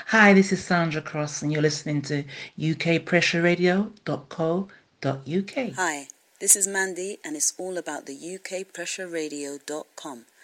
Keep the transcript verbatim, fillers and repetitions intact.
Hi, this is Sandra Cross, and you're listening to U K pressure radio dot co dot U K. Hi, this is Mandy, and it's all about the U K pressure radio dot com.